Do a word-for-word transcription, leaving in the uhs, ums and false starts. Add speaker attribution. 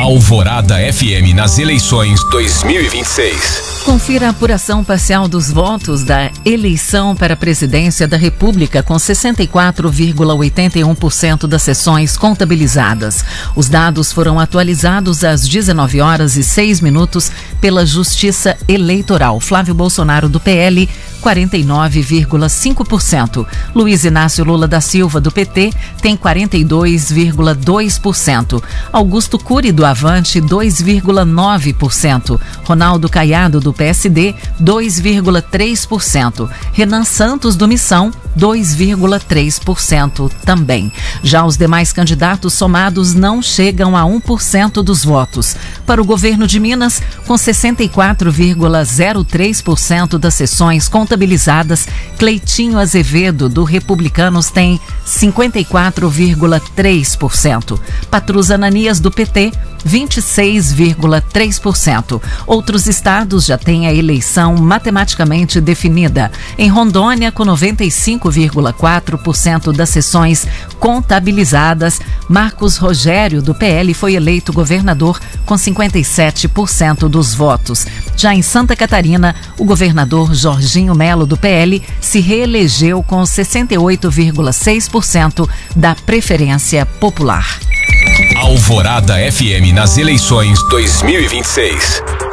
Speaker 1: Alvorada F M nas eleições dois mil e vinte e seis.
Speaker 2: Confira a apuração parcial dos votos da eleição para a presidência da República com sessenta e quatro vírgula oitenta e um por cento das sessões contabilizadas. Os dados foram atualizados às dezenove horas e seis minutos pela Justiça Eleitoral. Flávio Bolsonaro, do P L, quarenta e nove vírgula cinco por cento. Luiz Inácio Lula da Silva, do P T, tem quarenta e dois vírgula dois por cento. Augusto Cury, do Avante, dois vírgula nove por cento. Ronaldo Caiado, do P S D, dois vírgula três por cento. Renan Santos, do Missão, dois vírgula três por cento também. Já os demais candidatos somados não chegam a um por cento dos votos. Para o governo de Minas, com sessenta e quatro vírgula zero três por cento das sessões contabilizadas, Cleitinho Azevedo, do Republicanos, tem cinquenta e quatro vírgula três por cento. Patrus Ananias, do P T, vinte e seis vírgula três por cento. Outros estados já têm a eleição matematicamente definida. Em Rondônia, com noventa e cinco vírgula quatro por cento das sessões contabilizadas, Marcos Rogério, do P L, foi eleito governador com cinquenta e sete por cento dos votos. Já em Santa Catarina, o governador Jorginho Melo, do P L, se reelegeu com sessenta e oito vírgula seis por cento da preferência popular.
Speaker 1: Alvorada F M nas eleições dois mil e vinte e seis.